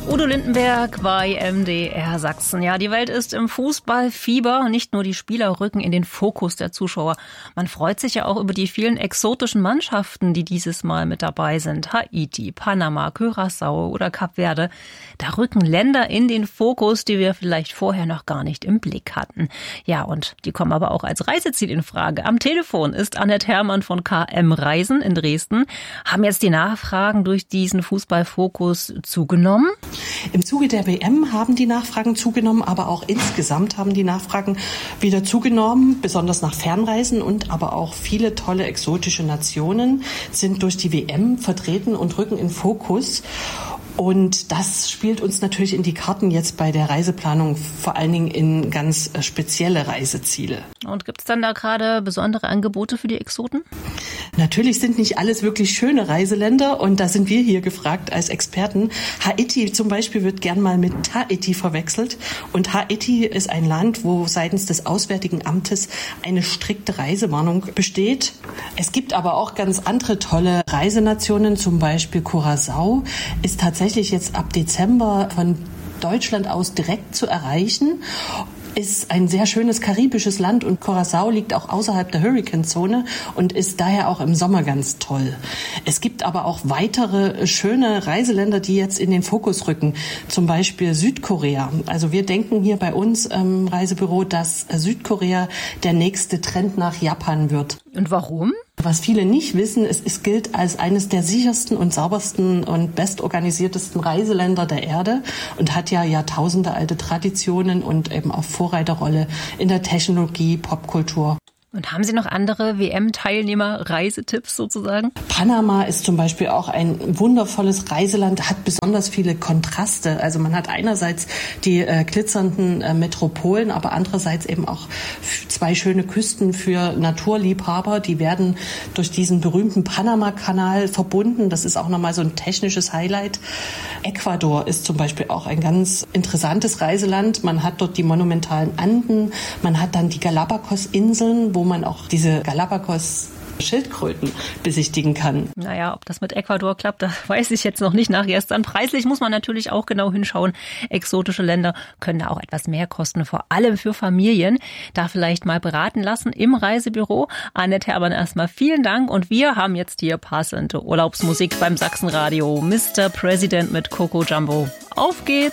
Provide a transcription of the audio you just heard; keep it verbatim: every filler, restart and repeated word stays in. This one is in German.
Udo Lindenberg bei M D R Sachsen. Ja, die Welt ist im Fußballfieber. Nicht nur die Spieler rücken in den Fokus der Zuschauer. Man freut sich ja auch über die vielen exotischen Mannschaften, die dieses Mal mit dabei sind. Haiti, Panama, Curaçao oder Kap Verde. Da rücken Länder in den Fokus, die wir vielleicht vorher noch gar nicht im Blick hatten. Ja, und die kommen aber auch als Reiseziel in Frage. Am Telefon ist Annette Herrmann von K M Reisen in Dresden. Haben jetzt die Nachfragen durch diesen Fußballfokus zugenommen? Im Zuge der W M haben die Nachfragen zugenommen, aber auch insgesamt haben die Nachfragen wieder zugenommen, besonders nach Fernreisen, und aber auch viele tolle exotische Nationen sind durch die W M vertreten und rücken in Fokus. Und das spielt uns natürlich in die Karten jetzt bei der Reiseplanung, vor allen Dingen in ganz spezielle Reiseziele. Und gibt es dann da gerade besondere Angebote für die Exoten? Natürlich sind nicht alles wirklich schöne Reiseländer, und da sind wir hier gefragt als Experten. Haiti zum Beispiel wird gern mal mit Tahiti verwechselt, und Haiti ist ein Land, wo seitens des Auswärtigen Amtes eine strikte Reisewarnung besteht. Es gibt aber auch ganz andere tolle Reisenationen, zum Beispiel Curaçao ist tatsächlich jetzt ab Dezember von Deutschland aus direkt zu erreichen. Ist ein sehr schönes karibisches Land, und Curaçao liegt auch außerhalb der Hurrikanzone und ist daher auch im Sommer ganz toll. Es gibt aber auch weitere schöne Reiseländer, die jetzt in den Fokus rücken, zum Beispiel Südkorea. Also wir denken hier bei uns im Reisebüro, dass Südkorea der nächste Trend nach Japan wird. Und warum? Was viele nicht wissen, es, es gilt als eines der sichersten und saubersten und bestorganisiertesten Reiseländer der Erde und hat ja Jahrtausende alte Traditionen und eben auch Vorreiterrolle in der Technologie, Popkultur. Und haben Sie noch andere W M-Teilnehmer-Reisetipps sozusagen? Panama ist zum Beispiel auch ein wundervolles Reiseland, hat besonders viele Kontraste. Also man hat einerseits die äh, glitzernden äh, Metropolen, aber andererseits eben auch zwei schöne Küsten für Naturliebhaber. Die werden durch diesen berühmten Panama-Kanal verbunden. Das ist auch nochmal so ein technisches Highlight. Ecuador ist zum Beispiel auch ein ganz interessantes Reiseland. Man hat dort die monumentalen Anden, man hat dann die Galapagos-Inseln, wo man auch diese Galapagos-Schildkröten besichtigen kann. Naja, ob das mit Ecuador klappt, das weiß ich jetzt noch nicht nach gestern. Preislich muss man natürlich auch genau hinschauen. Exotische Länder können da auch etwas mehr kosten, vor allem für Familien. Da vielleicht mal beraten lassen im Reisebüro. Annette Herrmann, erstmal vielen Dank. Und wir haben jetzt hier passende Urlaubsmusik beim Sachsenradio. Mister President mit Coco Jumbo. Auf geht's!